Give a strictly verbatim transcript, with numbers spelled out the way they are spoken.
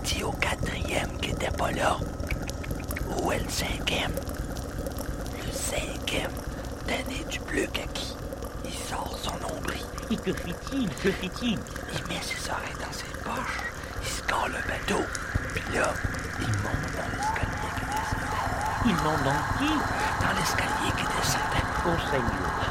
dit au quatrième qui était pas là. Où est le cinquième? Le cinquième, tanné du bleu kaki. Il sort son nombril. Et que fait-il? Que fait-il? Il met ses oreilles dans ses poches. Il se colle le bateau. Puis là, il monte dans l'escalier qui descendait. Il monte dans qui? Dans l'escalier qui descendait. Oh Seigneur.